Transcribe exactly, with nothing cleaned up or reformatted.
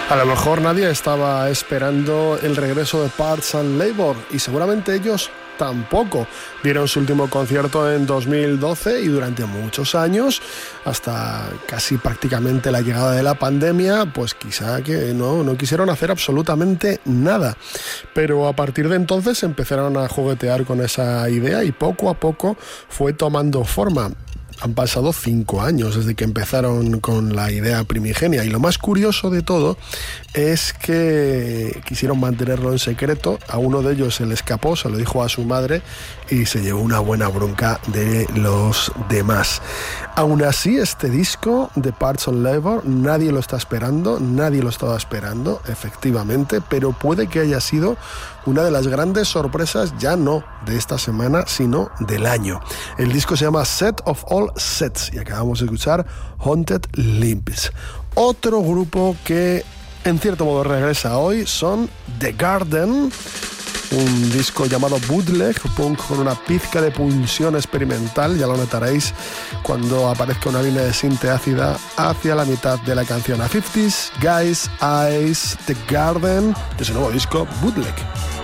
A lo mejor nadie estaba esperando el regreso de Parts and Labour y seguramente ellos tampoco. Dieron su último concierto en dos mil doce y durante muchos años, hasta casi prácticamente la llegada de la pandemia, pues quizá que no, no quisieron hacer absolutamente nada. Pero a partir de entonces empezaron a juguetear con esa idea y poco a poco fue tomando forma. Han pasado cinco años desde que empezaron con la idea primigenia y lo más curioso de todo es que quisieron mantenerlo en secreto. A uno de ellos se le escapó, se lo dijo a su madre y se llevó una buena bronca de los demás. Aún así, este disco de Parts and Labour nadie lo está esperando, nadie lo estaba esperando, efectivamente, pero puede que haya sido una de las grandes sorpresas, ya no de esta semana, sino del año. El disco se llama Set of All Sets y acabamos de escuchar Haunted Limbs. Otro grupo que en cierto modo regresa hoy son The Garden, un disco llamado Bootleg, punk con una pizca de pulsión experimental, ya lo notaréis cuando aparezca una línea de sinte ácida hacia la mitad de la canción. A cincuenta Guys Eyes, The Garden, de su nuevo disco Bootleg.